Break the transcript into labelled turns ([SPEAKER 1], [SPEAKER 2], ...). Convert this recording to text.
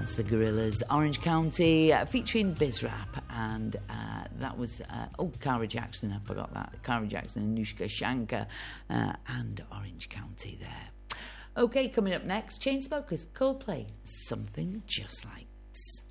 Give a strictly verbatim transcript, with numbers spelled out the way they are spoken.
[SPEAKER 1] That's the Gorillaz, Orange County, uh, featuring Bizrap, and uh, that was, uh, oh, Cara Jackson, I forgot that. Cara Jackson, Anushka Shankar, uh, and Orange County there. Okay, coming up next, Chainsmokers, Coldplay, Something Just Like This.